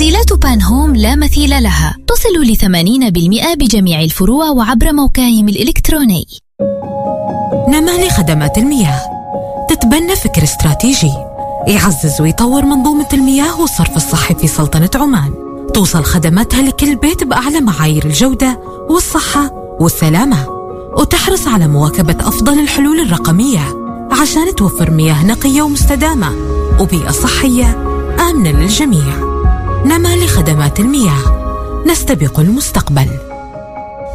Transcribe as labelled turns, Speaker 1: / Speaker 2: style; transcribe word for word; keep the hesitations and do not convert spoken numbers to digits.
Speaker 1: تفضيلات بان هوم لا مثيل لها، تصل لثمانين بالمئة بجميع الفروع وعبر موقعهم الإلكتروني.
Speaker 2: نمالي خدمات المياه تتبنى فكر استراتيجي يعزز ويطور منظومة المياه والصرف الصحي في سلطنة عمان، توصل خدماتها لكل بيت بأعلى معايير الجودة والصحة والسلامة، وتحرص على مواكبة أفضل الحلول الرقمية عشان توفر مياه نقية ومستدامة وبيئة صحية آمنة للجميع. نمالي خدمات المياه، نستبق المستقبل.